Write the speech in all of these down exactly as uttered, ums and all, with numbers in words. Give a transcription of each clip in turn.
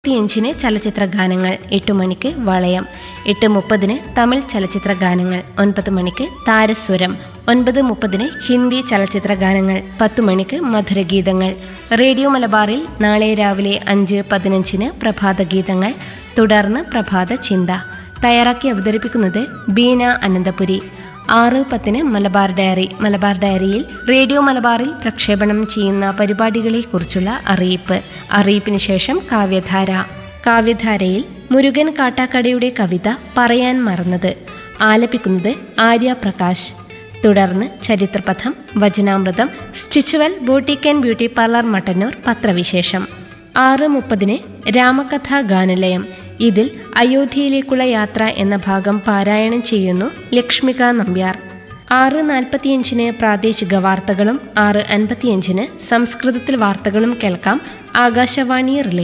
ിന് ചലച്ചിത്ര ഗാനങ്ങൾ. എട്ടു മണിക്ക് വളയം. എട്ട് മുപ്പതിന് തമിഴ് ചലച്ചിത്ര ഗാനങ്ങൾ. ഒൻപത് മണിക്ക് താരസ്വരം. ഒൻപത് മുപ്പതിന് ഹിന്ദി ചലച്ചിത്ര ഗാനങ്ങൾ. പത്തു മണിക്ക് മധുരഗീതങ്ങൾ. റേഡിയോ മലബാറിൽ നാളെ രാവിലെ അഞ്ച് പതിനഞ്ചിന് പ്രഭാത ഗീതങ്ങൾ. തുടർന്ന് പ്രഭാത ചിന്ത. തയ്യാറാക്കി അവതരിപ്പിക്കുന്നത് ബീന അനന്തപുരി. ആറ് പത്തിന് മലബാർ ഡയറി. മലബാർ ഡയറിയിൽ റേഡിയോ മലബാറിൽ പ്രക്ഷേപണം ചെയ്യുന്ന പരിപാടികളെക്കുറിച്ചുള്ള അറിയിപ്പ്. അറിയിപ്പിന് ശേഷം കാവ്യധാര. കാവ്യധാരയിൽ മുരുകൻ കാട്ടാക്കടയുടെ കവിത പറയാൻ മറന്നത് ആലപിക്കുന്നത് ആര്യ പ്രകാശ്. തുടർന്ന് ചരിത്രപഥം, വചനാമൃതം, സ്റ്റിച്ചുവൽ boutique and beauty parlour Mattannur പത്രവിശേഷം. ആറ് മുപ്പതിന് രാമകഥാ ഗാനലയം. ഇതിൽ അയോധ്യയിലേക്കുള്ള യാത്ര എന്ന ഭാഗം പാരായണം ചെയ്യുന്നു ലക്ഷ്മിക നമ്പ്യാർ. ആറ് നാൽപ്പത്തിയഞ്ചിന് പ്രാദേശിക വാർത്തകളും ആറ് അൻപത്തിയഞ്ചിന് സംസ്കൃതത്തിൽ വാർത്തകളും കേൾക്കാം. ആകാശവാണി റിലേ.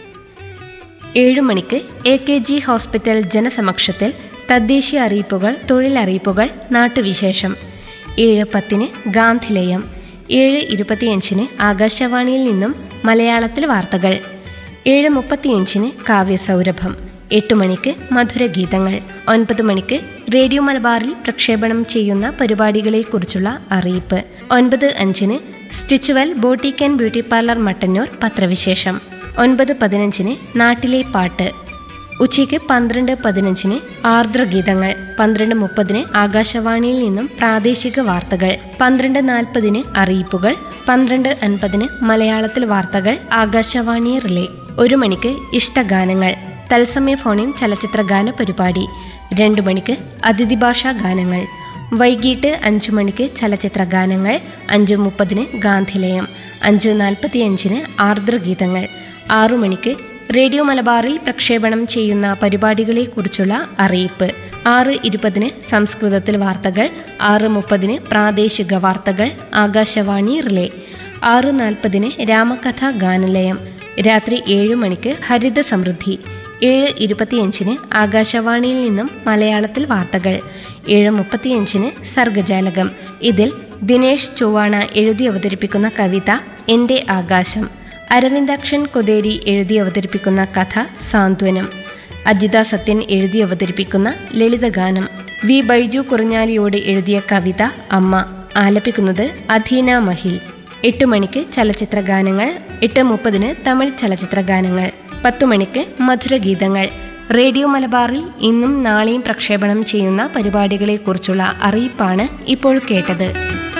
ഏഴു മണിക്ക് എ കെ ജി ഹോസ്പിറ്റൽ ജനസമക്ഷത്തിൽ തദ്ദേശീയ അറിയിപ്പുകൾ, തൊഴിലറിയിപ്പുകൾ, നാട്ടുവിശേഷം. ഏഴ് പത്തിന് ഗാന്ധിലയം. ഏഴ് ഇരുപത്തിയഞ്ചിന് ആകാശവാണിയിൽ നിന്നും മലയാളത്തിൽ വാർത്തകൾ. ഏഴ് മുപ്പത്തിയഞ്ചിന് കാവ്യസൗരഭം. എട്ട് മണിക്ക് മധുരഗീതങ്ങൾ. ഒൻപത് മണിക്ക് റേഡിയോ മലബാറിൽ പ്രക്ഷേപണം ചെയ്യുന്ന പരിപാടികളെക്കുറിച്ചുള്ള അറിയിപ്പ്. ഒൻപത് അഞ്ചിന് സ്റ്റിച്ചുവൽ boutique and beauty parlour Mattannur പത്രവിശേഷം. ഒൻപത് പതിനഞ്ചിന് നാട്ടിലെ പാട്ട്. ഉച്ചയ്ക്ക് പന്ത്രണ്ട് പതിനഞ്ചിന് ആർദ്രഗീതങ്ങൾ. പന്ത്രണ്ട് മുപ്പതിന് ആകാശവാണിയിൽ നിന്നും പ്രാദേശിക വാർത്തകൾ. പന്ത്രണ്ട് നാൽപ്പതിന് അറിയിപ്പുകൾ. പന്ത്രണ്ട് അൻപതിന് മലയാളത്തിൽ വാർത്തകൾ. ആകാശവാണി റിലേ. ഒരു മണിക്ക് ഇഷ്ടഗാനങ്ങൾ. തത്സമയ ഫോണിൻ ചലച്ചിത്ര ഗാന പരിപാടി. രണ്ടു മണിക്ക് അതിഥി ഭാഷാ ഗാനങ്ങൾ. വൈകിട്ട് അഞ്ചു മണിക്ക് ചലച്ചിത്ര ഗാനങ്ങൾ. അഞ്ച് മുപ്പതിന് ഗാന്ധിലയം. അഞ്ച് നാൽപ്പത്തിയഞ്ചിന് ആർദ്രഗീതങ്ങൾ. ആറു മണിക്ക് റേഡിയോ മലബാറിൽ പ്രക്ഷേപണം ചെയ്യുന്ന പരിപാടികളെക്കുറിച്ചുള്ള അറിയിപ്പ്. ആറ് ഇരുപതിന് സംസ്കൃതത്തിൽ വാർത്തകൾ. ആറ് മുപ്പതിന് പ്രാദേശിക വാർത്തകൾ. ആകാശവാണി റിലേ. ആറ് നാൽപ്പതിന് രാമകഥാ ഗാനലയം. രാത്രി ഏഴു മണിക്ക് ഹരിത സമൃദ്ധി. ഏഴ് ഇരുപത്തിയഞ്ചിന് ആകാശവാണിയിൽ നിന്നും മലയാളത്തിൽ വാർത്തകൾ. ഏഴ് മുപ്പത്തിയഞ്ചിന് സർഗജാലകം. ഇതിൽ ദിനേഷ് ചൊവ്വാണ എഴുതി അവതരിപ്പിക്കുന്ന കവിത എൻ്റെ ആകാശം. അരവിന്ദാക്ഷൻ കൊതേരി എഴുതി അവതരിപ്പിക്കുന്ന കഥ സാന്ത്വനം. അജിത സത്യൻ എഴുതി അവതരിപ്പിക്കുന്ന ലളിതഗാനം. വി ബൈജു കുറിഞ്ഞാലിയോട് എഴുതിയ കവിത അമ്മ. ആലപിക്കുന്നത് അധീന മഹിൽ. എട്ട് മണിക്ക് ചലച്ചിത്ര ഗാനങ്ങൾ. എട്ട് മുപ്പതിന് തമിഴ് ചലച്ചിത്ര ഗാനങ്ങൾ. പത്തു മണിക്ക് മധുരഗീതങ്ങൾ. റേഡിയോ മലബാറിൽ ഇന്നും നാളെയും പ്രക്ഷേപണം ചെയ്യുന്ന പരിപാടികളെക്കുറിച്ചുള്ള അറിയിപ്പാണ് ഇപ്പോൾ കേട്ടത്.